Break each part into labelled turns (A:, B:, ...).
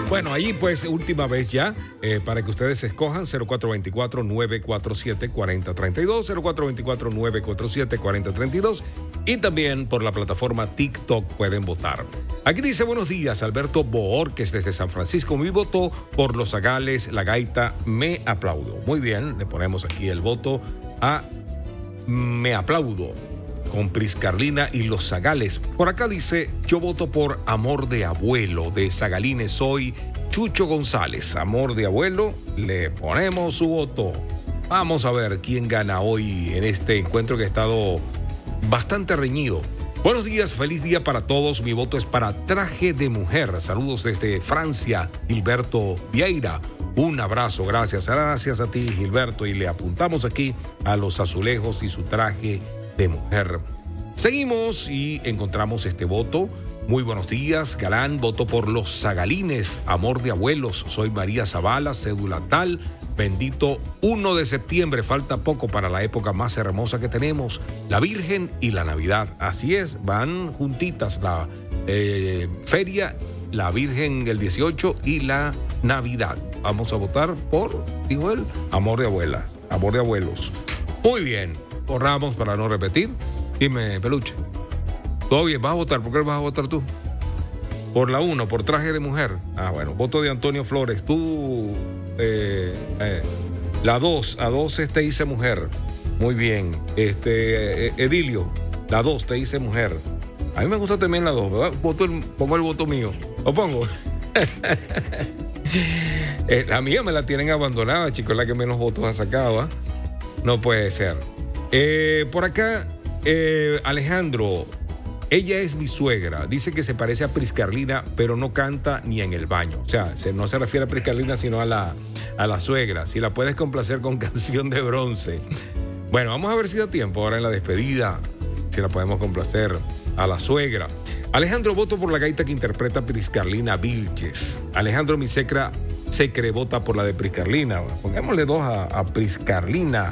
A: Bueno, ahí pues última vez ya, para que ustedes escojan 0424-947-4032, 0424-947-4032 y también por la plataforma TikTok pueden votar. Aquí dice buenos días, Alberto Boorques desde San Francisco. Mi voto por los zagales, la gaita, me aplaudo. Muy bien, le ponemos aquí el voto a me aplaudo con Priscarlina y los zagales. Por acá dice, yo voto por Amor de Abuelo de Zagalines. Soy Chucho González. Amor de Abuelo, le ponemos su voto. Vamos a ver quién gana hoy en este encuentro que ha estado bastante reñido. Buenos días, feliz día para todos. Mi voto es para Traje de Mujer. Saludos desde Francia, Gilberto Vieira. Un abrazo, gracias. Gracias a ti, Gilberto. Y le apuntamos aquí a los azulejos y su traje de mujer. Seguimos y encontramos este voto. Muy buenos días, Galán. Voto por los Zagalines. Amor de Abuelos. Soy María Zavala, cédula tal. Bendito 1 de septiembre. Falta poco para la época más hermosa que tenemos. La Virgen y la Navidad. Así es, van juntitas la feria, la Virgen el 18 y la Navidad. Vamos a votar por, dijo él, Amor de Abuelas. Amor de Abuelos. Muy bien. Corramos para no repetir. Dime, Peluche. ¿Todo bien? ¿Vas a votar? ¿Por qué vas a votar tú? Por la 1, por Traje de Mujer. Ah, bueno. Voto de Antonio Flores. Tú, la 2. A 2 te hice mujer. Muy bien. Edilio, la 2 te hice mujer. A mí me gusta también la 2, ¿verdad? Pongo el voto mío. ¿Lo pongo? La mía me la tienen abandonada, chicos. La que menos votos ha sacado, ¿eh? No puede ser. Por acá, Alejandro, ella es mi suegra. Dice que se parece a Priscarlina, pero no canta ni en el baño. O sea, no se refiere a Priscarlina, sino a la suegra. Si la puedes complacer con Canción de Bronce. Bueno, vamos a ver si da tiempo ahora en la despedida. Si la podemos complacer a la suegra. Alejandro, voto por la gaita que interpreta Priscarlina Vilches. Alejandro, mi secre vota por la de Priscarlina. Pongámosle 2 a Priscarlina.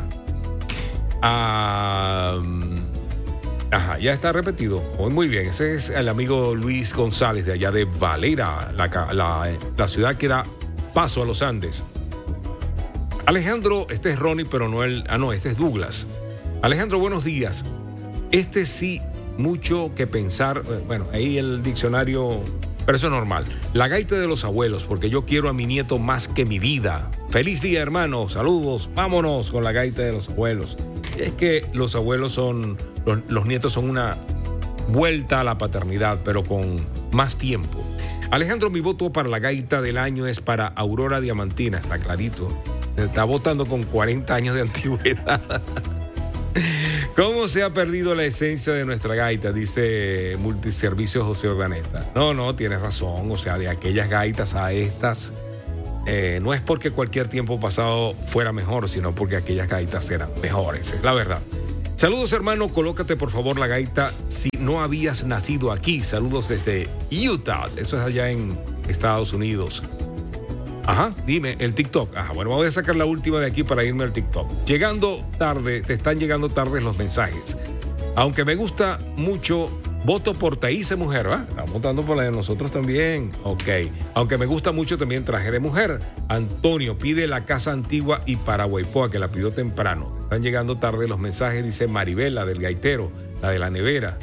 A: Ajá, ya está repetido. Muy bien, ese es el amigo Luis González de allá de Valera, la ciudad que da paso a los Andes. Alejandro, este es Ronnie, pero no él. Ah, no, este es Douglas. Alejandro, buenos días. Este sí, mucho que pensar. Bueno, ahí el diccionario, pero eso es normal. La gaita de los abuelos, porque yo quiero a mi nieto más que mi vida. Feliz día, hermano. Saludos. Vámonos con la gaita de los abuelos. Es que los abuelos son, los nietos son una vuelta a la paternidad, pero con más tiempo. Alejandro, mi voto para la gaita del año es para Aurora Diamantina, está clarito. Se está votando con 40 años de antigüedad. ¿Cómo se ha perdido la esencia de nuestra gaita? Dice Multiservicios José Ordaneta. No, tienes razón. O sea, de aquellas gaitas a estas, no es porque cualquier tiempo pasado fuera mejor, sino porque aquellas gaitas eran mejores, es la verdad. Saludos, hermano, colócate por favor la gaita si no habías nacido aquí. Saludos desde Utah, eso es allá en Estados Unidos. Ajá, dime, el TikTok. Ajá, bueno, voy a sacar la última de aquí para irme al TikTok. Llegando tarde, te están llegando tarde los mensajes. Aunque me gusta mucho, voto por Te hice mujer, ¿va? Están votando por la de nosotros también. Ok. Aunque me gusta mucho también Traje de Mujer. Antonio pide La Casa Antigua y Paraguaypoa, que la pidió temprano. Están llegando tarde los mensajes, dice Maribela del gaitero, la de la nevera.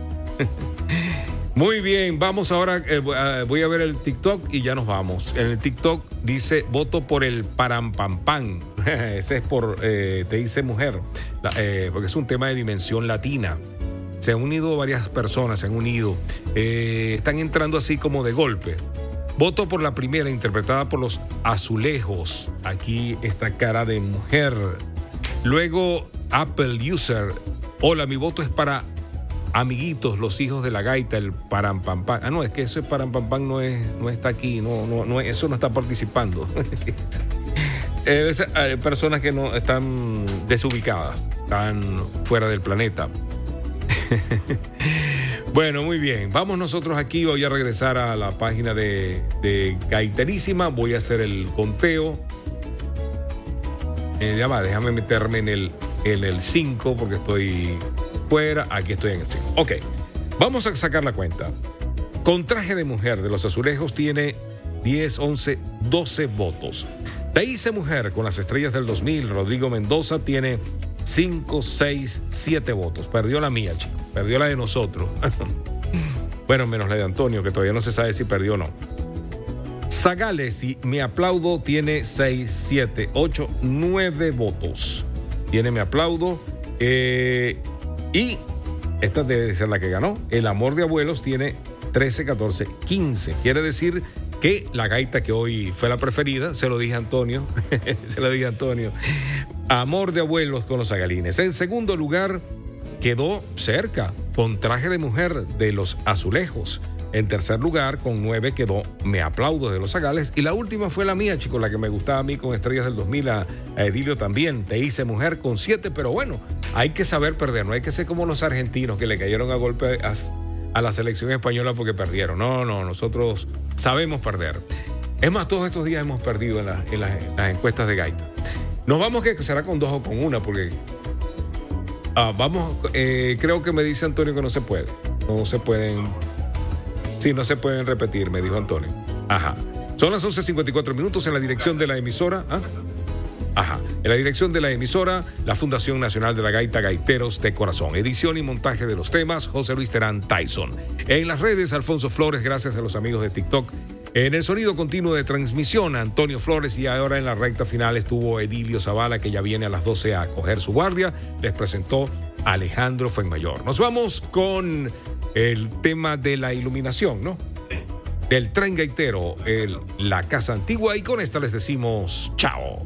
A: Muy bien, vamos ahora, voy a ver el TikTok y ya nos vamos. En el TikTok dice, voto por el Parampampam. Ese es por Te hice mujer, porque es un tema de dimensión latina. Se han unido varias personas, están entrando así como de golpe. Voto por la primera, interpretada por los Azulejos. Aquí esta cara de mujer. Luego, Apple User. Hola, mi voto es para Amiguitos, los hijos de la gaita, el Parampampam. Ah, no, es que eso es Parampampam, no está aquí, no, eso no está participando. Hay personas que no están desubicadas, están fuera del planeta. Bueno, muy bien. Vamos nosotros aquí. Voy a regresar a la página de Gaiterísima. Voy a hacer el conteo. Ya va, déjame meterme en el 5 porque estoy fuera. Aquí estoy en el 5. Ok, vamos a sacar la cuenta. Con Traje de Mujer de los Azulejos tiene 10, 11, 12 votos. Te hice mujer con las estrellas del 2000. Rodrigo Mendoza tiene 5, 6, 7 votos. Perdió la mía, chico. Perdió la de nosotros. Bueno, menos la de Antonio, que todavía no se sabe si perdió o no. Zagales y Me Aplaudo tiene 6, 7, 8, 9 votos. Tiene Me Aplaudo. Y esta debe de ser la que ganó. El Amor de Abuelos tiene 13, 14, 15. Quiere decir que la gaita que hoy fue la preferida, se lo dije a Antonio, Amor de Abuelos con los Zagalines. En segundo lugar, quedó cerca, con Traje de Mujer de los Azulejos. En tercer lugar, con 9, quedó Me Aplaudo de los Zagales. Y la última fue la mía, chicos, la que me gustaba a mí, con Estrellas del 2000, a Edilio también. Te hice mujer con 7, pero bueno, hay que saber perder, no hay que ser como los argentinos que le cayeron a golpe a la selección española porque perdieron. No, nosotros sabemos perder. Es más, todos estos días hemos perdido en las encuestas de gaita. Nos vamos, que será con 2 o con 1, porque creo que me dice Antonio que no se puede. No se pueden repetir, me dijo Antonio. Ajá. Son las 11:54 en la dirección de la emisora. En la dirección de la emisora, la Fundación Nacional de la Gaita, Gaiteros de Corazón. Edición y montaje de los temas, José Luis Terán Tyson. En las redes, Alfonso Flores, gracias a los amigos de TikTok. En el sonido continuo de transmisión, Antonio Flores, y ahora en la recta final estuvo Edilio Zavala, que ya viene a las 12 a coger su guardia. Les presentó Alejandro Fuenmayor. Nos vamos con el tema de la iluminación, ¿no? Del tren gaitero, la Casa Antigua, y con esta les decimos chao.